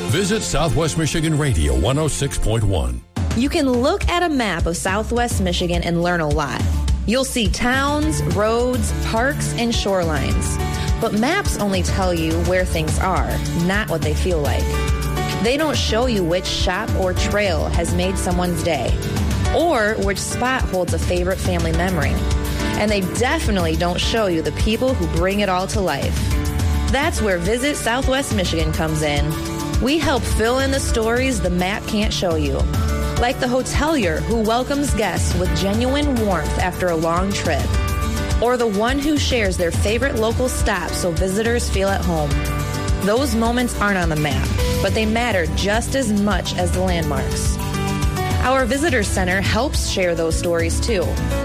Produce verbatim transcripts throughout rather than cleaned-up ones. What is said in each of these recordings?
Visit Southwest Michigan Radio one oh six point one. You can look at a map of Southwest Michigan and learn a lot. You'll see towns, roads, parks, and shorelines. But maps only tell you where things are, not what they feel like. They don't show you which shop or trail has made someone's day, or which spot holds a favorite family memory. And they definitely don't show you the people who bring it all to life. That's where Visit Southwest Michigan comes in. We help fill in the stories the map can't show you. Like the hotelier who welcomes guests with genuine warmth after a long trip. Or the one who shares their favorite local stop so visitors feel at home. Those moments aren't on the map, but they matter just as much as the landmarks. Our Visitor Center helps share those stories too.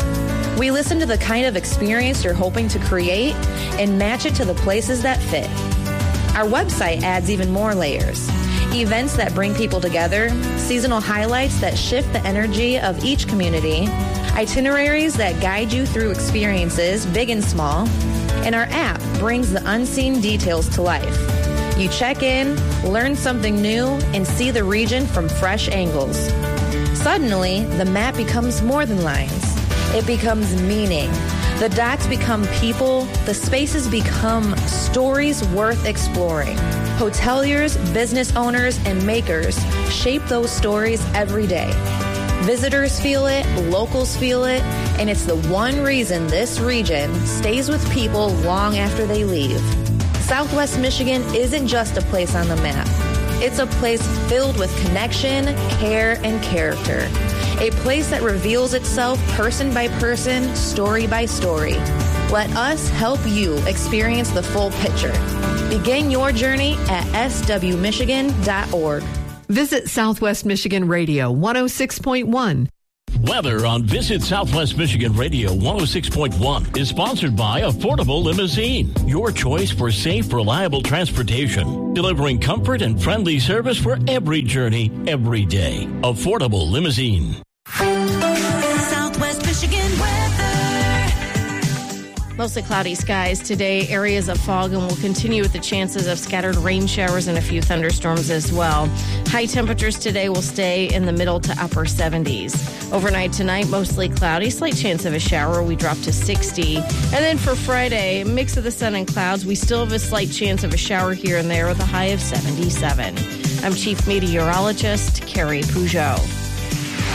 We listen to the kind of experience you're hoping to create and match it to the places that fit. Our website adds even more layers. Events that bring people together, seasonal highlights that shift the energy of each community, itineraries that guide you through experiences, big and small, and our app brings the unseen details to life. You check in, learn something new, and see the region from fresh angles. Suddenly, the map becomes more than lines. It becomes meaning. The dots become people. The spaces become stories worth exploring. Hoteliers, business owners, and makers shape those stories every day. Visitors feel it, locals feel it, and it's the one reason this region stays with people long after they leave. Southwest Michigan isn't just a place on the map. It's a place filled with connection, care, and character. A place that reveals itself person by person, story by story. Let us help you experience the full picture. Begin your journey at s w michigan dot org. Visit Southwest Michigan Radio one oh six point one. Weather on Visit Southwest Michigan Radio one oh six point one is sponsored by Affordable Limousine, your choice for safe, reliable transportation, delivering comfort and friendly service for every journey, every day. Affordable Limousine. Southwest Michigan weather. Mostly cloudy skies today, areas of fog, and will continue with the chances of scattered rain showers and a few thunderstorms as well. High temperatures today will stay in the middle to upper seventies. Overnight tonight, mostly cloudy, slight chance of a shower. We drop to sixty. And then for Friday, mix of the sun and clouds. We still have a slight chance of a shower here and there with a high of seventy-seven. I'm Chief Meteorologist Carrie Peugeot.